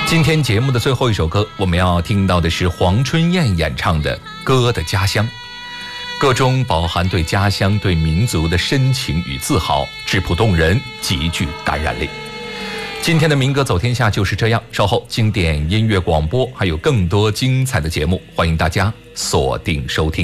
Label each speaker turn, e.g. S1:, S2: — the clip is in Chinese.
S1: 今天节目的最后一首歌，我们要听到的是黄春燕演唱的《歌的家乡》。歌中饱含对家乡、对民族的深情与自豪，质朴动人，极具感染力。今天的民歌走天下就是这样，稍后经典音乐广播还有更多精彩的节目，欢迎大家锁定收听。